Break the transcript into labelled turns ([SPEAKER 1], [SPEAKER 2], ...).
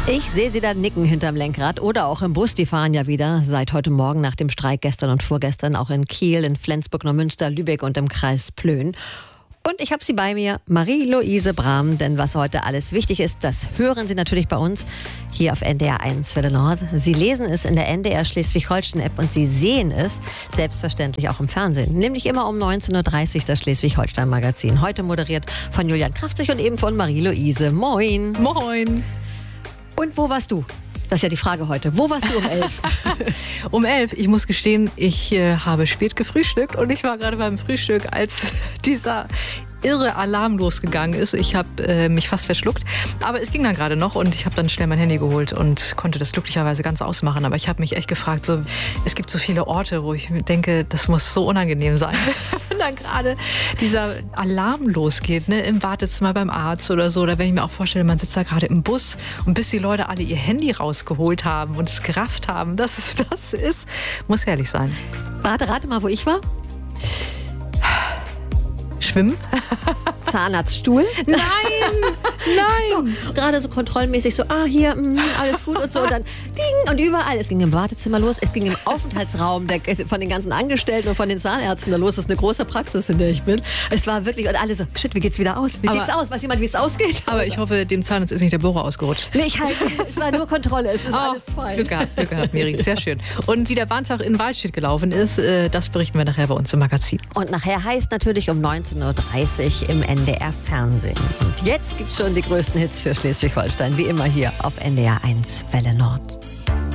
[SPEAKER 1] Ich sehe sie da nicken hinterm Lenkrad oder auch im Bus. Die fahren ja wieder seit heute Morgen nach dem Streik gestern und vorgestern auch in Kiel, in Flensburg, Neumünster, Lübeck und im Kreis Plön. Und ich habe sie bei mir, Marie-Louise Brahm, denn was heute alles wichtig ist, das hören Sie natürlich bei uns hier auf NDR 1 Welle Nord. Sie lesen es in der NDR Schleswig-Holstein-App und Sie sehen es selbstverständlich auch im Fernsehen. Nämlich immer um 19.30 Uhr das Schleswig-Holstein-Magazin. Heute moderiert von Julian Kraftzig und eben von Marie-Louise. Moin.
[SPEAKER 2] Moin.
[SPEAKER 1] Und wo warst du? Das ist ja die Frage heute. Wo warst du um 11?
[SPEAKER 2] Um 11. Ich muss gestehen, ich habe spät gefrühstückt und ich war gerade beim Frühstück, als dieser irre Alarm losgegangen ist. Ich habe mich fast verschluckt, aber es ging dann gerade noch und ich habe dann schnell mein Handy geholt und konnte das glücklicherweise ganz ausmachen. Aber ich habe mich echt gefragt, so, es gibt so viele Orte, wo ich denke, das muss so unangenehm sein, wenn dann gerade dieser Alarm losgeht, ne, im Wartezimmer beim Arzt oder so. Oder wenn ich mir auch vorstelle, man sitzt da gerade im Bus und bis die Leute alle ihr Handy rausgeholt haben und es gerafft haben, dass es das ist, muss herrlich sein.
[SPEAKER 1] Rate mal, wo ich war.
[SPEAKER 2] Schwimmen?
[SPEAKER 1] Zahnarztstuhl?
[SPEAKER 2] Nein! Nein!
[SPEAKER 1] So, gerade so kontrollmäßig so, hier, alles gut und so. Und dann ding und überall. Es ging im Wartezimmer los, es ging im Aufenthaltsraum von den ganzen Angestellten und von den Zahnärzten da los. Das ist eine große Praxis, in der ich bin. Es war wirklich, und alle so, shit, wie geht's wieder aus? Wie geht's aus? Weiß jemand, wie es ausgeht?
[SPEAKER 2] Aber ich hoffe, dem Zahnarzt ist nicht der Bohrer ausgerutscht.
[SPEAKER 1] Nee, es war nur Kontrolle, es ist alles fein.
[SPEAKER 2] Glück gehabt, Miri, sehr schön. Und wie der Bahntag in Waldstedt gelaufen ist, das berichten wir nachher bei uns im Magazin.
[SPEAKER 1] Und nachher heißt natürlich um 19.30 Uhr im NDR Fernsehen. Und jetzt gibt's schon die größten Hits für Schleswig-Holstein, wie immer hier auf NDR 1 Welle Nord.